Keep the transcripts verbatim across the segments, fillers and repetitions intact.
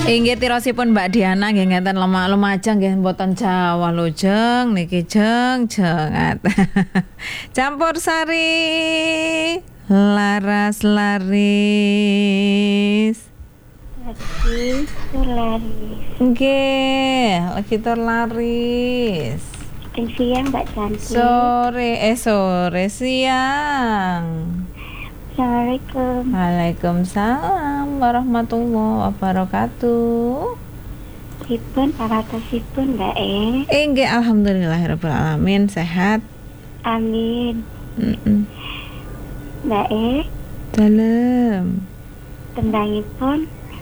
Inggih tirosipun Mbak Diana nggih ngeten lemak lumajang nggih mboten Jawa lho jeng niki jeng jengat. Campur sari laras laris. Lagi terlaris. Nggih, lagi terlaris. Jeng siang Mbak Cantik. Sore eh sore siang. Assalamualaikum. Waalaikumsalam warahmatullahi wabarakatuh. Sipun paratosipun Mbak E. Eh nggih alhamdulillahirabbil alamin sehat. Amin. Mm-mm. Mbak E. Dalem. Tendangipun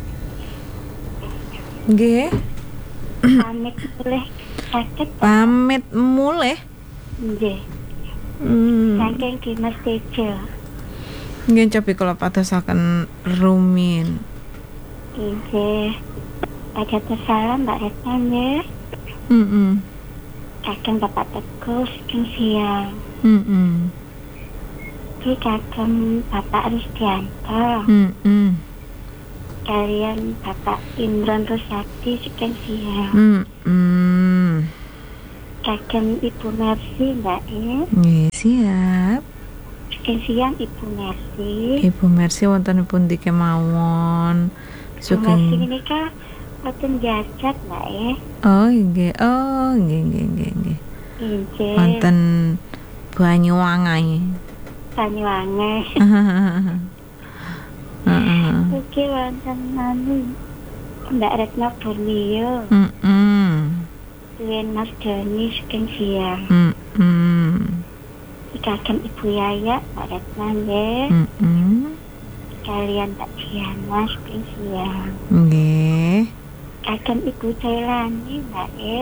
Nggih. pamit boleh sakit. Pamit mulih. Nggih. Hmm. Saking Dimas Tejo. Nggih cobi kula padosaken rumin. Nggih. Pajatur salam Mbak Retna nggih. Heeh. Kagem Bapak Teguh saking siang. Heeh. Ki kagem Bapak Rusdianto. Heeh. Kalian Bapak Imron Rusakti saking siang. Heeh. Kagem Ibu Mercy Mbak E. Nggih siap. Saking siang Ibu Mercy. Ibu Mercy wontenipun ndi kemawon? Ibu Mercy Sugeng. ini kan wonten jajat Mbak E. Oh nggih, oh nggih nggih nggih nggih. Inggih. Wonten Banyuwangi. Banyuwangi. Heeh. Ugi wonten anu Mbak Retno Borneo. Heeh. Duwen Mas Doni saking siang. Heeh. Kagem Ibu Yaya Mbak Retno nggih. Heeh. Kalian Mbak Diana saking siang. Nggih. Kagem Ibu Jailani Mbak E.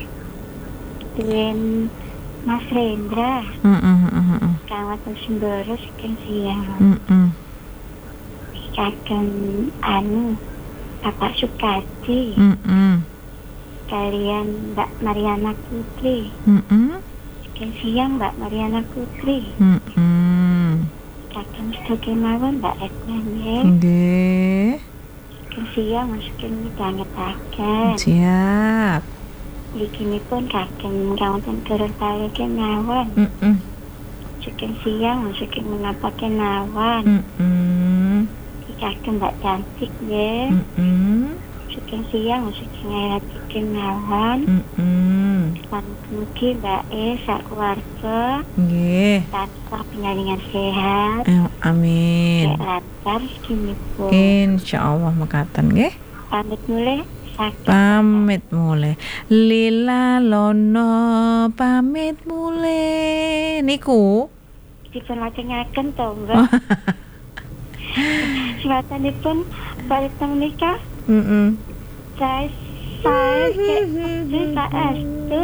Duwen Mas Rendra. Heeh heeh. Kang wonten Semboro saking siang. Heeh. Kagem anu Bapak Sukadi. Heeh. Kalian Mbak Mariana Putri. Heeh. Saking siang Mbak Mariana Putri. Heeh. Kagem sedaya mawon Mbak Retna nggih. Nggih. Saking siang saking midhangetaken. Siap. Mliginipun kagem kawonten Gurun Pale kemawon. Heeh. Saking siang saking menapa kemawon. Heeh. Kagem Mbak Cantik nggih. Heeh. Saking siang saking ngerati kemawon. Heeh. Lan mugi Mbak E sakeluarga Nggih. tansah penyaringan sehat. Eh, amin. Kayak lancar rezekinipun. Insyaallah mekaten nggih. Pamit mulih sakit. Pamit mulih. Lila lono pamit mulih. Niku Dipun lajengaken to, Mbak. Sewatanipun balik teng nikah. Heeh. Saya saya kayak cerita estu.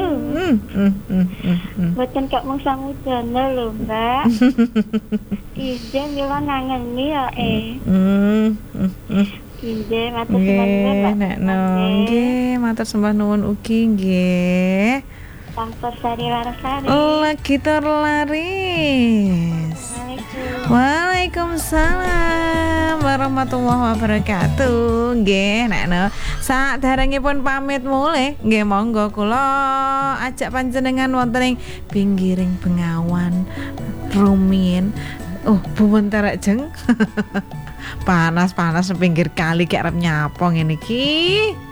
Boten kok mung samudana lho, Mbak. Izin mila nangeni ya, eh. Hmm. Inggih, matur sembah nuwun, Nggih, Mbak. nek no. Nggih, matur sembah nuwun ugi nggih. Campur sari larasari. Lagi terlaris. Assalamualaikum. Waalaikumsalam warahmatullahi wabarakatuh. Nggih, nek no. Saderengipun pamit mulih, nggih monggo kula ajak panjenengan wonten ing pinggiring Bengawan Rumin. Oh, buwon terek jeng. Panas-panas pinggir kali kayak arep nyapa ngene iki.